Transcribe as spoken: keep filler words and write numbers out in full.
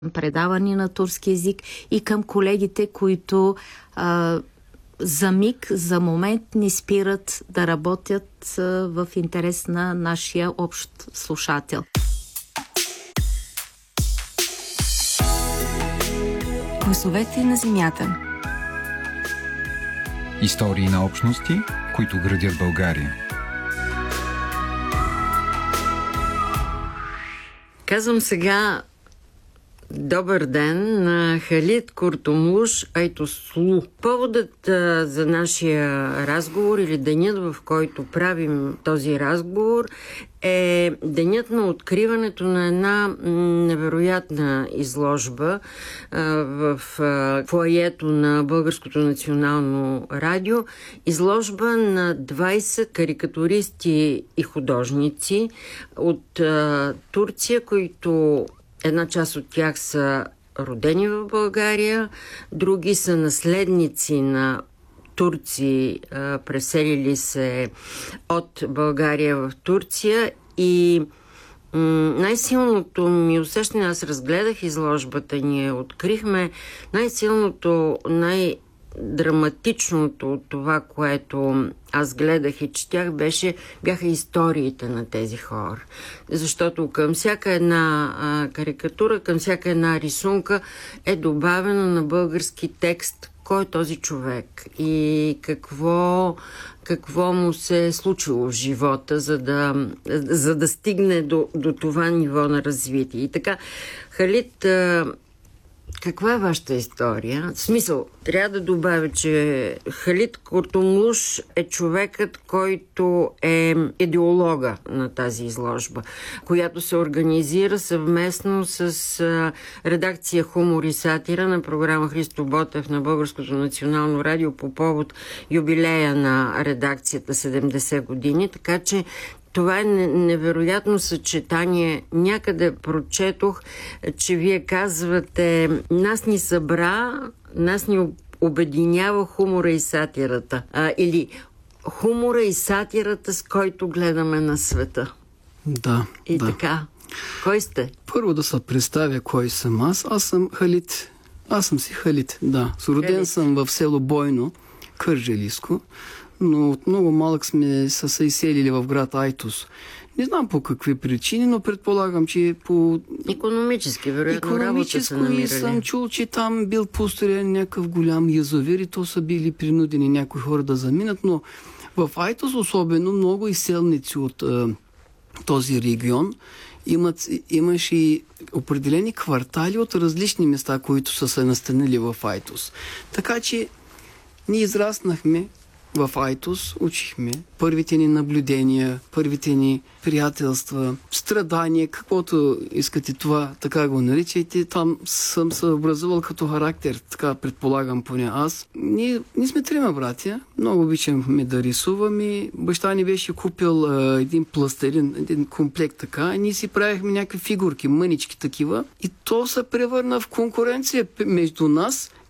предавания на турски език и към колегите, които а, за миг, за момент не спират да работят а, в интерес на нашия общ слушател. Гласовете на земята. Истории на общности, които градят България. Казвам сега добър ден на Халид Куртомлуш Айтослу. Поводът а, за нашия разговор или денят, в който правим този разговор, е денят на откриването на една невероятна изложба а, в а, фоайето на Българското национално радио. Изложба на двайсет карикатуристи и художници от а, Турция, които една част от тях са родени в България, други са наследници на турци, преселили се от България в Турция. И м- най-силното ми усещане, аз разгледах изложбата, ние открихме най-силното, най- драматичното от това, което аз гледах и четях, беше, бяха историите на тези хора. Защото към всяка една а, карикатура, към всяка една рисунка е добавено на български текст кой е този човек и какво, какво му се е случило в живота, за да, за да стигне до, до това ниво на развитие. И така, Халид, а, каква е вашата история? В смисъл, трябва да добавя, че Халид Куртомлуш е човекът, който е идеолога на тази изложба, която се организира съвместно с а, редакция Хумор и сатира на програма Христо Ботев на Българското национално радио по повод юбилея на редакцията седемдесет години, така че това е невероятно съчетание. Някъде прочетох, че вие казвате, нас ни събра, нас ни обединява хумора и сатирата. А, или хумора и сатирата, с който гледаме на света. Да, И да. така. Кой сте? Първо да се представя кой съм аз. Аз съм Халид. Аз съм си Халид, да. Роден Халид. съм в село Бойно, Кърджалийско, но от много малък сме са се изселили в град Айтос. Не знам по какви причини, но предполагам, че по... Икономически, вероятно, работа са и намирали. съм чул, че там бил построен някакъв голям язовир и то са били принудени някои хора да заминат, но в Айтос особено много изселници от е, този регион имат, имаш и определени квартали от различни места, които са се настанили в Айтос. Така че ние израснахме в Айтос, учихме първите ни наблюдения, първите ни приятелства, страдания, каквото искате това, така го наричайте. Там съм се образувал като характер, така предполагам поне аз. Ние, ние сме трима братя, много обичаме да рисуваме. Баща ни беше купил а, един пластелин, един комплект така, и ние си правихме някакви фигурки, мънички такива. И то се превърна в конкуренция между нас